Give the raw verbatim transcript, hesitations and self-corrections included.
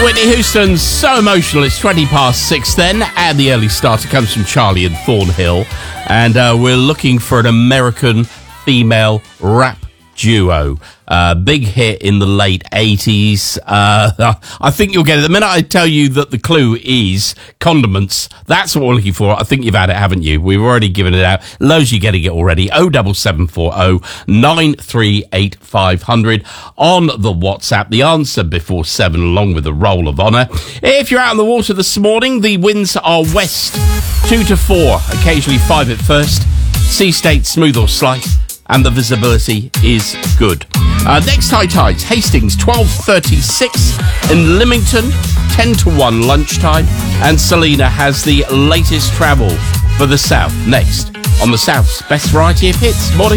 Whitney Houston, So Emotional. It's twenty past six then, and the early starter comes from Charlie and Thornhill. And uh, we're looking for an American female rap duo. Uh, big hit in the late eighties. Uh, I think you'll get it. The minute I tell you that the clue is condiments, that's what we're looking for. I think you've had it, haven't you? We've already given it out. Loads you getting it already. oh seven seven four oh nine three eight five hundred on the WhatsApp. The answer before seven, along with the roll of honour. If you're out on the water this morning, the winds are west two to four, occasionally five at first. Sea state smooth or slight, and the visibility is good. Uh, next high tides, Hastings twelve thirty-six, in Lymington ten to one lunchtime, and Selena has the latest travel for the south next on the south's best variety of hits. Morning.